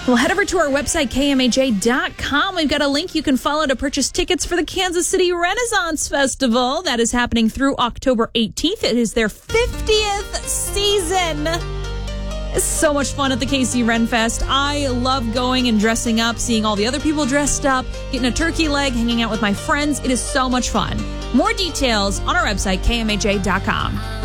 Well, head over to our website, KMAJ.com. We've got a link you can follow to purchase tickets for the Kansas City Renaissance Festival. That is happening through October 18th. It is their 50th season. It's so much fun at the KC Ren Fest. I love going and dressing up, seeing all the other people dressed up, getting a turkey leg, hanging out with my friends. It is so much fun. More details on our website, KMAJ.com.